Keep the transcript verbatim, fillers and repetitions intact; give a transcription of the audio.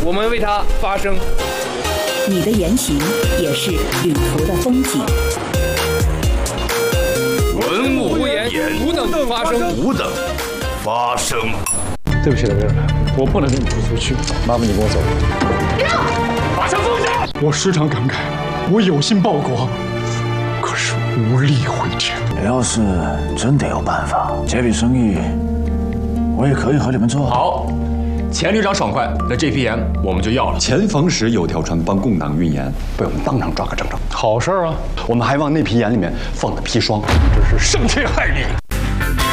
我们为它发声。 你的言行也是旅途的风景。 文武不言，吾等发声， 吾等发声。 对不起了，薇儿，我不能跟你出出去，麻烦你跟我走。 把枪放下！ 我时常感慨，我有心报国，可是无力回天。 要是真的有办法，这笔生意我也可以和你们做。 好，钱旅长爽快，那这批盐我们就要了。 前方时有条船帮共党运盐，被我们当场抓个正着。 好事啊！ 我们还往那批盐里面放了砒霜， 这是生天害理。